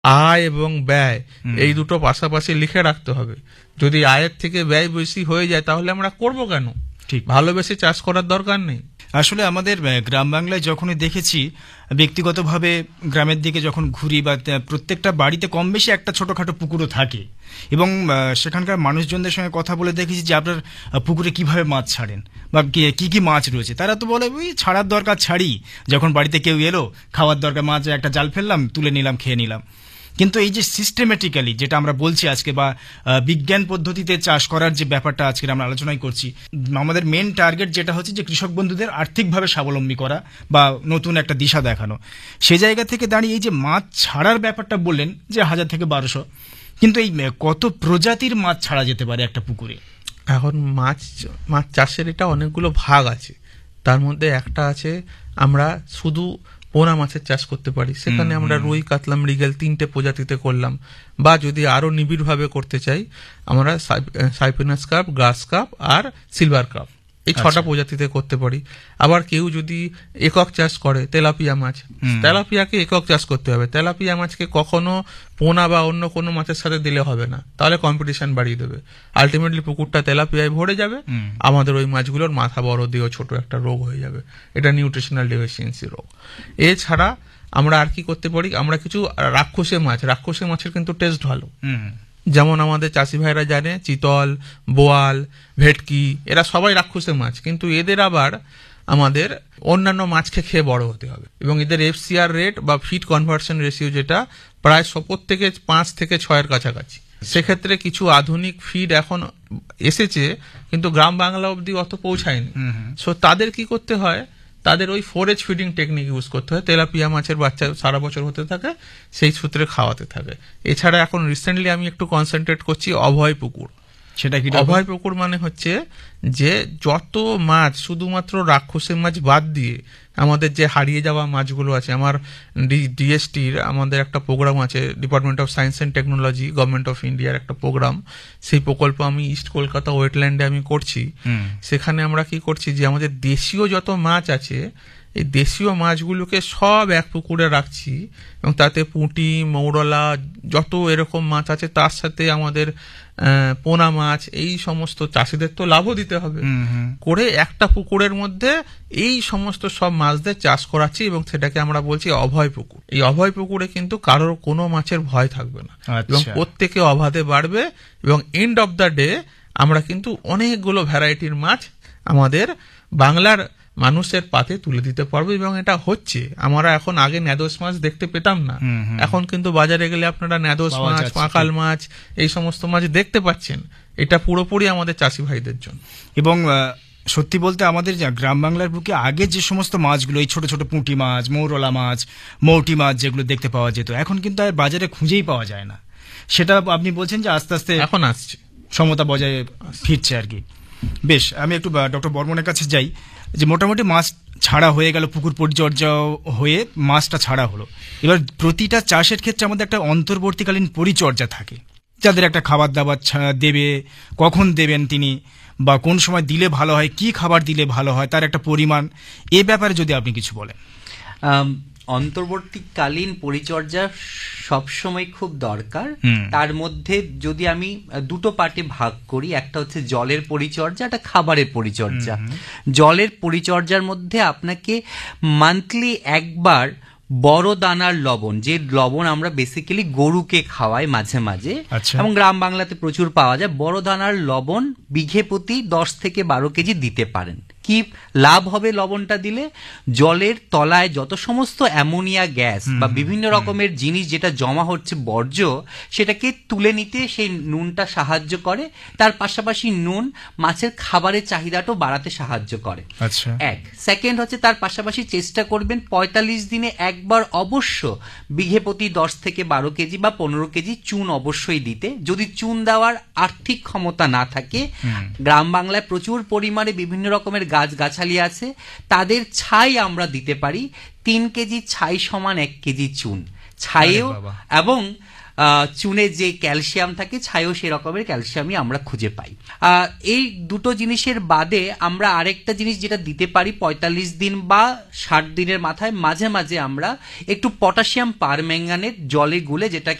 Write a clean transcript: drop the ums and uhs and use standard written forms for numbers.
আয় এবং ব্যয় এই দুটো পাশাপাশি লিখে রাখতে হবে। যদি আয়ের থেকে ব্যয় বেশি হয়ে যায় তাহলে আমরা করব কেন? ঠিক, ভালোবেসে চাষ করার দরকার নেই। আসলে আমাদের গ্রাম বাংলায় যখনই দেখেছি, ব্যক্তিগতভাবে গ্রামের দিকে যখন ঘুরি, বা প্রত্যেকটা বাড়িতে কম বেশি একটা ছোটখাটো পুকুরও থাকে, এবং সেখানকার মানুষজনদের সঙ্গে কথা বলে দেখেছি যে আপনার পুকুরে কিভাবে মাছ ছাড়েন বা কি কি মাছ রয়েছে। তারা তো বলে ওই ছাড়ার দরকার ছাড়ি, যখন বাড়িতে কেউ এলো খাওয়ার দরকার মাছ একটা জাল ফেললাম, তুলে নিলাম, খেয়ে নিলাম। কিন্তু এই যে সিস্টেমেটিক্যালি যেটা আমরা বলছি আজকে, বা বিজ্ঞান পদ্ধতিতে চাষ করার যে ব্যাপারটা আজকে আমরা আলোচনাই করছি, আমাদের মেন টার্গেট যেটা হচ্ছে যে কৃষক বন্ধুদের আর্থিকভাবে স্বাবলম্বী করা বা নতুন একটা দিশা দেখানো। সে জায়গা থেকে দাঁড়িয়ে এই যে মাছ ছাড়ার ব্যাপারটা বললেন যে 1000 থেকে 1200, কিন্তু এই কত প্রজাতির মাছ ছাড়া যেতে পারে একটা পুকুরে? এখন মাছ চাষের এটা অনেকগুলো ভাগ আছে। তার মধ্যে একটা আছে আমরা শুধু পোনা মাছের চাষ করতে পারি, সেখানে আমরা রুই, কাতলা, মৃগেল 3টে প্রজাতিতে করলাম। বা যদি আরো নিবিড়ভাবে করতে চাই আমরা সাইপ্রিনাস কার্প, গ্রাস কার্প আর সিলভার কার্প, এই 6টা প্রজাতিতে করতে পারি। আবার কেউ যদি একক চাষ করে তেলাপিয়া মাছ, তেলাপিয়াকে একক চাষ করতে হবে। তেলাপিয়া মাছকে কখনো পোনা বা অন্য কোনো মাছের সাথে দিলে হবে না, তাহলে কম্পিটিশন বাড়িয়ে দেবে। আলটিমেটলি পুকুরটা তেলাপিয়ায় ভরে যাবে, আমাদের ওই মাছগুলোর মাথা বড় দিয়ে ছোট একটা রোগ হয়ে যাবে, এটা নিউট্রিশনাল ডেফিসিয়েন্সি রোগ। এছাড়া আমরা আর কি করতে পারি, আমরা কিছু রাক্ষসে মাছের কিন্তু টেস্ট ভালো। যেমন আমাদের চাষি ভাইরা জানে চিতল, বোয়াল, ভেটকি, এরা সবাই রাক্ষসে মাছ, কিন্তু এদের আবার আমাদের অন্যান্য মাছকে খেয়ে বড় হতে হবে, এবং এদের FCR রেট বা ফিড কনভার্সন রেশিও যেটা প্রায় প্রত্যেকে 5 থেকে 6 কাছাকাছি। সেক্ষেত্রে কিছু আধুনিক ফিড এখন এসেছে, কিন্তু গ্রাম বাংলা অব্দি অত পৌঁছায়নি। সো তাদের কি করতে হয়, তাদের ওই ফোরেজ ফিডিং টেকনিক ইউজ করতে হয়। তেলাপিয়া মাছের বাচ্চা সারা বছর হতে থাকে, সেই সূত্রে খাওয়াতে থাকে। এছাড়া এখন রিসেন্টলি আমি একটু কনসেন্ট্রেট করছি অভয় পুকুর। সেটা কি অভয় পুকুর মানে হচ্ছে যে যত মাছ, শুধুমাত্র রাক্ষসের মাছ বাদ দিয়ে আমাদের যে হারিয়ে যাওয়া মাছগুলো আছে, আমার DSTর আমাদের একটা প্রোগ্রাম আছে, department of science and technology, government of ইন্ডিয়ার একটা প্রোগ্রাম। সেই প্রকল্প আমি ইস্ট কলকাতা ওয়েটল্যান্ডে আমি করছি। সেখানে আমরা কি করছি যে আমাদের দেশীয় যত মাছ আছে, এই দেশীয় মাছগুলোকে সব এক পুকুরে রাখছি, এবং তাতে পুঁটি, মৌরলা, যত এরকম মাছ আছে, তার সাথে আমাদের পোনা মাছ, এই সমস্ত চাষিদের তো লাভও দিতে হবে, করে একটা পুকুরের মধ্যে এই সমস্ত সব মাছদের চাষ করাচ্ছি, এবং সেটাকে আমরা বলছি অভয় পুকুর। এই অভয় পুকুরে কিন্তু কারোর কোনো মাছের ভয় থাকবে না, এবং প্রত্যেকে অবাধে বাড়বে, এবং এন্ড অফ দ্য ডে আমরা কিন্তু অনেকগুলো ভ্যারাইটির মাছ আমাদের বাংলার মানুষের পাতে তুলে দিতে পারবো। এবং এটা হচ্ছে, আমরা এখন আগে ন্যাদোস মাছ দেখতে পেতাম না, এখন কিন্তু বাজারে গেলে আপনারা ন্যাদোস মাছ, পাঁকাল মাছ, এই সমস্ত মাছ দেখতে পাচ্ছেন। এটা পুরোপুরি আমাদের চাষি ভাইদের জন্য। এবং সত্যি বলতে আমাদের গ্রাম বাংলার বুকে আগে যে সমস্ত মাছগুলো, এই ছোট ছোট পুঁটি মাছ, মৌরলা মাছ, মৌটি মাছ যেগুলো দেখতে পাওয়া যেত, এখন কিন্তু আর বাজারে খুঁজেই পাওয়া যায় না। সেটা আপনি বলছেন যে আস্তে আস্তে এখন আসছে, সমতা বজায় ফিরছে আর কি। বেশ, আমি একটু ডক্টর বর্মনের কাছে যাই, যে মোটামুটি মাছ ছাড়া হয়ে গেল, পুকুর পরিচর্যা হয়ে মাছটা ছাড়া হলো। এবার প্রতিটা চাষের ক্ষেত্রে আমাদের একটা অন্তর্বর্তীকালীন পরিচর্যা থাকে, যাদের একটা খাবার দাবার দেবে, কখন দেবেন তিনি, বা কোন সময় দিলে ভালো হয়, কি খাবার দিলে ভালো হয়, তার একটা পরিমাণ, এ ব্যাপারে যদি আপনি কিছু বলেন। অন্তর্বর্তীকালীন পরিচর্যা সবসময় খুব দরকার। তার মধ্যে যদি আমি দুটো পার্টে ভাগ করি, একটা হচ্ছে জলের পরিচর্যা, একটা খাবারের পরিচর্যা। জলের পরিচর্যার মধ্যে আপনাকে মান্থলি একবার বড় দানার লবণ, যে লবণ আমরা বেসিক্যালি গরুকে খাওয়াই মাঝে মাঝে, এবং গ্রাম বাংলাতে প্রচুর পাওয়া যায়, বড় দানার লবণ বিঘে প্রতি 10 থেকে 12 কেজি দিতে পারেন। কি লাভ হবে লবণটা দিলে? জলের তলায় যত সমস্ত অ্যামোনিয়া গ্যাস বা বিভিন্ন রকমের জিনিস যেটা জমা হচ্ছে বর্জ্য, সেটাকে তুলে নিতে সেই নুনটা সাহায্য করে। তার পাশাপাশি নুন মাছের খাবারের চাহিদাটাও বাড়াতে সাহায্য করে। এক সেকেন্ড হচ্ছে, তার পাশাপাশি চেষ্টা করবেন 45 দিনে একবার অবশ্য বিঘে প্রতি 10 থেকে 12 কেজি বা 15 কেজি চুন অবশ্যই দিতে। যদি চুন দেওয়ার আর্থিক ক্ষমতা না থাকে, গ্রাম বাংলায় প্রচুর পরিমাণে বিভিন্ন রকমের গাছগাছালি আছে, তাদের ছাই আমরা দিতে পারি। 3 কেজি ছাই সমান 1 কেজি চুন ছাইও। এবং চুনে যে ক্যালসিয়াম থাকে, ছাইও সে রকমের ক্যালসিয়ামই আমরা খুঁজে পাই। এই দুটো জিনিসের বাদে আমরা আরেকটা জিনিস যেটা দিতে পারি 45 দিন বা 60 দিনের মাথায়, মাঝে মাঝে আমরা একটু পটাশিয়াম পারম্যাঙ্গানেট জলে গুলে, যেটাকে